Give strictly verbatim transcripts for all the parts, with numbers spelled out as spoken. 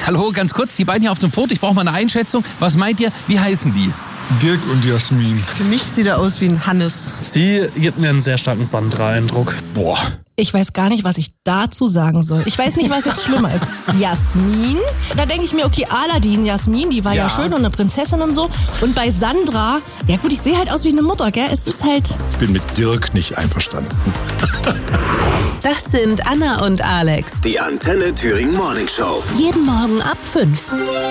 Hallo, ganz kurz, die beiden hier auf dem Foto, ich brauche mal eine Einschätzung. Was meint ihr, wie heißen die? Dirk und Jasmin. Für mich sieht er aus wie ein Hannes. Sie gibt mir einen sehr starken Sandra-Eindruck. Boah. Ich weiß gar nicht, was ich dazu sagen soll. Ich weiß nicht, was jetzt schlimmer ist. Jasmin? Da denke ich mir, okay, Aladdin, Jasmin, die war ja. ja schön und eine Prinzessin und so. Und bei Sandra, ja gut, ich sehe halt aus wie eine Mutter, gell? Es ist halt... Ich bin mit Dirk nicht einverstanden. Das sind Anna und Alex. Die Antenne Thüringen Morning Show. Jeden Morgen ab fünf.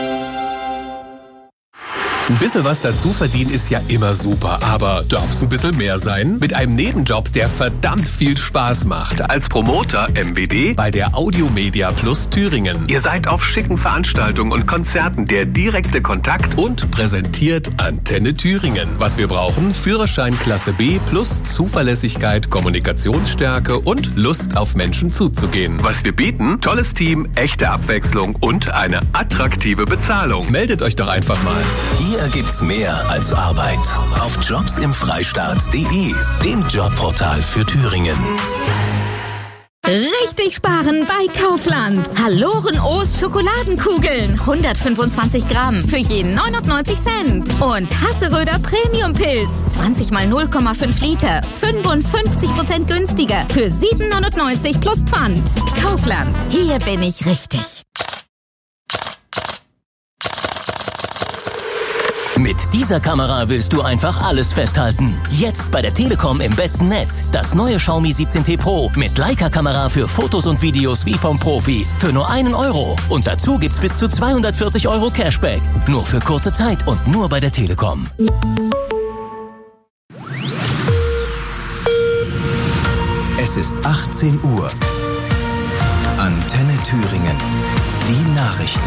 Ein bisschen was dazu verdienen ist ja immer super, aber darf's ein bisschen mehr sein? Mit einem Nebenjob, der verdammt viel Spaß macht. Als Promoter M B D bei der Audiomedia Plus Thüringen. Ihr seid auf schicken Veranstaltungen und Konzerten der direkte Kontakt und präsentiert Antenne Thüringen. Was wir brauchen? Führerschein Klasse B plus Zuverlässigkeit, Kommunikationsstärke und Lust auf Menschen zuzugehen. Was wir bieten? Tolles Team, echte Abwechslung und eine attraktive Bezahlung. Meldet euch doch einfach mal. Hier gibt's mehr als Arbeit. Auf jobs im freistaat punkt de, dem Jobportal für Thüringen. Richtig sparen bei Kaufland. Halloren O's Schokoladenkugeln. hundertfünfundzwanzig Gramm für jeden neunundneunzig Cent. Und Hasseröder Premium Pilz. zwanzig mal null Komma fünf Liter. fünfundfünfzig Prozent günstiger. Für sieben neunundneunzig plus Pfand. Kaufland. Hier bin ich richtig. Mit dieser Kamera willst du einfach alles festhalten. Jetzt bei der Telekom im besten Netz. Das neue Xiaomi siebzehn T Pro mit Leica-Kamera für Fotos und Videos wie vom Profi. Für nur einen Euro. Und dazu gibt's bis zu zweihundertvierzig Euro Cashback. Nur für kurze Zeit und nur bei der Telekom. Es ist achtzehn Uhr. Antenne Thüringen. Die Nachrichten.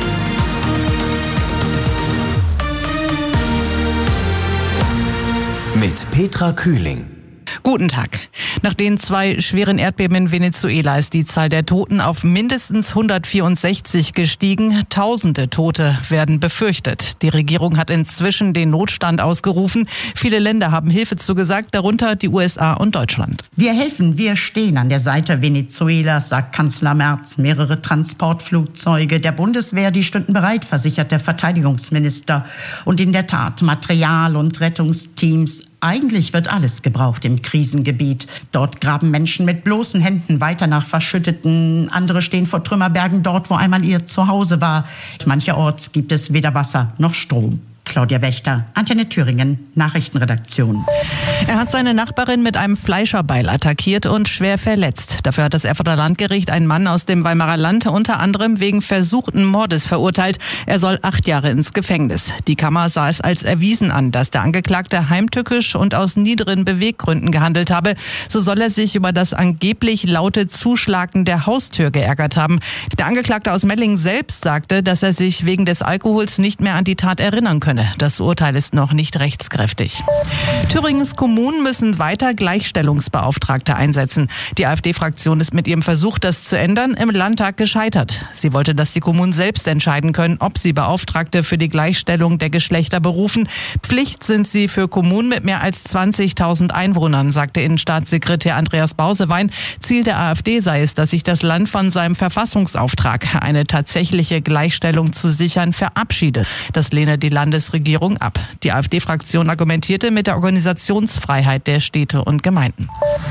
Mit Petra Kühling. Guten Tag. Nach den zwei schweren Erdbeben in Venezuela ist die Zahl der Toten auf mindestens hundertvierundsechzig gestiegen. Tausende Tote werden befürchtet. Die Regierung hat inzwischen den Notstand ausgerufen. Viele Länder haben Hilfe zugesagt, darunter die U S A und Deutschland. Wir helfen, wir stehen an der Seite Venezuelas, sagt Kanzler Merz. Mehrere Transportflugzeuge der Bundeswehr, die stünden bereit, versichert der Verteidigungsminister. Und in der Tat, Material und Rettungsteams. Eigentlich wird alles gebraucht im Krisengebiet. Dort graben Menschen mit bloßen Händen weiter nach Verschütteten. Andere stehen vor Trümmerbergen dort, wo einmal ihr Zuhause war. Mancherorts gibt es weder Wasser noch Strom. Claudia Wächter, Antenne Thüringen, Nachrichtenredaktion. Er hat seine Nachbarin mit einem Fleischerbeil attackiert und schwer verletzt. Dafür hat das Erfurter Landgericht einen Mann aus dem Weimarer Land unter anderem wegen versuchten Mordes verurteilt. Er soll acht Jahre ins Gefängnis. Die Kammer sah es als erwiesen an, dass der Angeklagte heimtückisch und aus niederen Beweggründen gehandelt habe. So soll er sich über das angeblich laute Zuschlagen der Haustür geärgert haben. Der Angeklagte aus Mellingen selbst sagte, dass er sich wegen des Alkohols nicht mehr an die Tat erinnern könne. Das Urteil ist noch nicht rechtskräftig. Thüringens Kommunen müssen weiter Gleichstellungsbeauftragte einsetzen. Die AfD-Fraktion ist mit ihrem Versuch, das zu ändern, im Landtag gescheitert. Sie wollte, dass die Kommunen selbst entscheiden können, ob sie Beauftragte für die Gleichstellung der Geschlechter berufen. Pflicht sind sie für Kommunen mit mehr als zwanzigtausend Einwohnern, sagte Innenstaatssekretär Andreas Bausewein. Ziel der AfD sei es, dass sich das Land von seinem Verfassungsauftrag, eine tatsächliche Gleichstellung zu sichern, verabschiedet. Das lehne die Landesregierung ab. Die AfD-Fraktion argumentierte mit der Organisationsfreiheit der Städte und Gemeinden.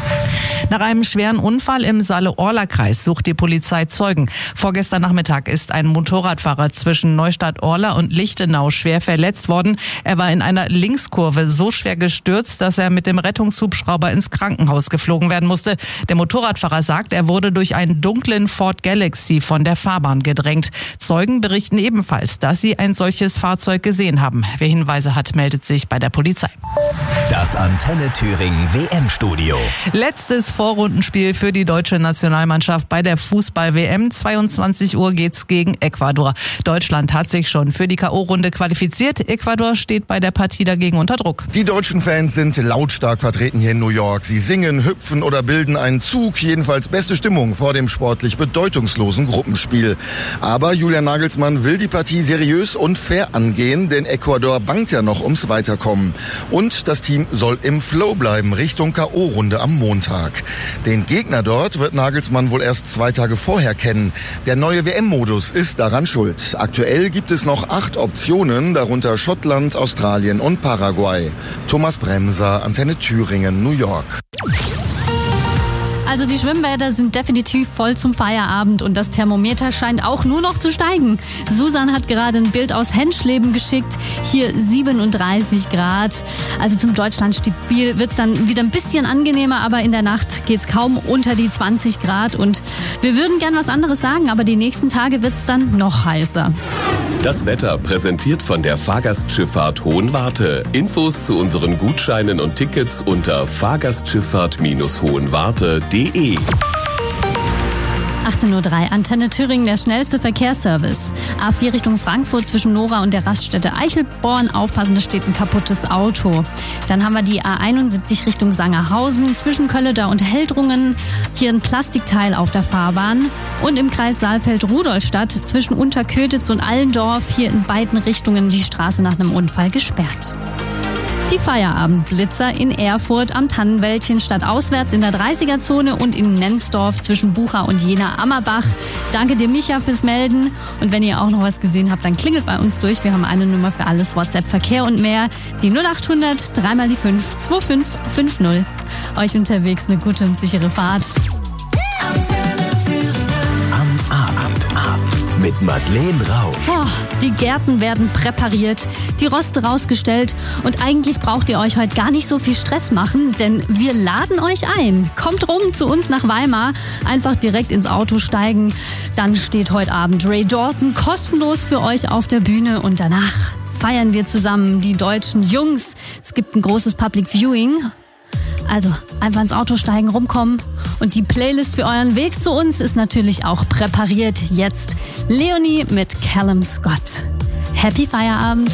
Nach einem schweren Unfall im Saale-Orla-Kreis sucht die Polizei Zeugen. Vorgestern Nachmittag ist ein Motorradfahrer zwischen Neustadt-Orla und Lichtenau schwer verletzt worden. Er war in einer Linkskurve so schwer gestürzt, dass er mit dem Rettungshubschrauber ins Krankenhaus geflogen werden musste. Der Motorradfahrer sagt, er wurde durch einen dunklen Ford Galaxy von der Fahrbahn gedrängt. Zeugen berichten ebenfalls, dass sie ein solches Fahrzeug gesehen haben. Wer Hinweise hat, meldet sich bei der Polizei. Das Antenne Thüringen W M-Studio. Letztes Vorrundenspiel für die deutsche Nationalmannschaft bei der Fußball-W M. zweiundzwanzig Uhr geht's gegen Ecuador. Deutschland hat sich schon für die K O-Runde qualifiziert. Ecuador steht bei der Partie dagegen unter Druck. Die deutschen Fans sind lautstark vertreten hier in New York. Sie singen, hüpfen oder bilden einen Zug. Jedenfalls beste Stimmung vor dem sportlich bedeutungslosen Gruppenspiel. Aber Julian Nagelsmann will die Partie seriös und fair angehen, denn Ecuador bangt ja noch ums Weiterkommen. Und das Team soll im Flow bleiben Richtung K O-Runde am Montag. Den Gegner dort wird Nagelsmann wohl erst zwei Tage vorher kennen. Der neue W M-Modus ist daran schuld. Aktuell gibt es noch acht Optionen, darunter Schottland, Australien und Paraguay. Thomas Bremser, Antenne Thüringen, New York. Also die Schwimmbäder sind definitiv voll zum Feierabend und das Thermometer scheint auch nur noch zu steigen. Susan hat gerade ein Bild aus Henschleben geschickt. Hier siebenunddreißig Grad. Also zum Deutschlandspiel wird es dann wieder ein bisschen angenehmer, aber in der Nacht geht es kaum unter die zwanzig Grad. Und wir würden gern was anderes sagen, aber die nächsten Tage wird es dann noch heißer. Das Wetter präsentiert von der Fahrgastschifffahrt Hohenwarte. Infos zu unseren Gutscheinen und Tickets unter fahrgastschifffahrt-hohenwarte punkt de. achtzehn Uhr drei, Antenne Thüringen, der schnellste Verkehrsservice. A vier Richtung Frankfurt zwischen Nora und der Raststätte Eichelborn. Aufpassen, da steht ein kaputtes Auto. Dann haben wir die A einundsiebzig Richtung Sangerhausen zwischen Kölleda und Heldrungen. Hier ein Plastikteil auf der Fahrbahn. Und im Kreis Saalfeld-Rudolstadt zwischen Unterköditz und Allendorf hier in beiden Richtungen die Straße nach einem Unfall gesperrt. Die Feierabendblitzer in Erfurt am Tannenwäldchen statt auswärts in der dreißiger-Zone und in Nensdorf zwischen Bucha und Jena-Ammerbach. Danke dir, Micha, fürs Melden. Und wenn ihr auch noch was gesehen habt, dann klingelt bei uns durch. Wir haben eine Nummer für alles, WhatsApp, Verkehr und mehr. Die null acht hundert, drei mal die fünf, zwei fünf fünf null. Euch unterwegs eine gute und sichere Fahrt. Am Abend ab mit Madeleine Rauf. Oh, die Gärten werden präpariert, die Roste rausgestellt und eigentlich braucht ihr euch heute gar nicht so viel Stress machen, denn wir laden euch ein. Kommt rum zu uns nach Weimar, einfach direkt ins Auto steigen. Dann steht heute Abend Ray Dalton kostenlos für euch auf der Bühne und danach feiern wir zusammen die deutschen Jungs. Es gibt ein großes Public Viewing. Also einfach ins Auto steigen, rumkommen. Und die Playlist für euren Weg zu uns ist natürlich auch präpariert. Jetzt Leonie mit Callum Scott. Happy Feierabend.